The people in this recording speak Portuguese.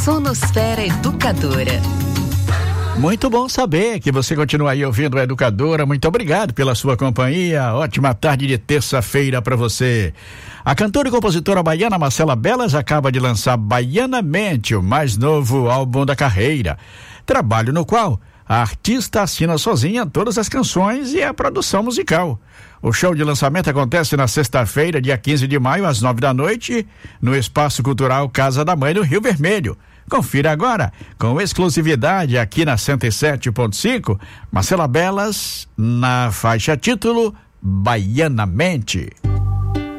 Sonosfera Educadora. Muito bom saber que você continua aí ouvindo a Educadora. Muito obrigado pela sua companhia. Ótima tarde de terça-feira para você. A cantora e compositora baiana Marcela Bellas acaba de lançar Baianamente, o mais novo álbum da carreira. Trabalho no qual a artista assina sozinha todas as canções e a produção musical. O show de lançamento acontece na sexta-feira, dia 15 de maio, às 9 da noite, no Espaço Cultural Casa da Mãe, no Rio Vermelho. Confira agora, com exclusividade aqui na 107.5, Marcela Bellas, na faixa título Baianamente.